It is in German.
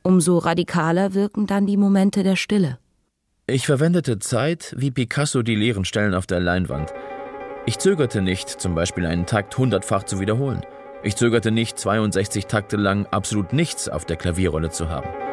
Umso radikaler wirken dann die Momente der Stille. Ich verwendete Zeit wie Picasso die leeren Stellen auf der Leinwand. Ich zögerte nicht, zum Beispiel einen Takt 100-fach zu wiederholen. Ich zögerte nicht, 62 Takte lang absolut nichts auf der Klavierrolle zu haben.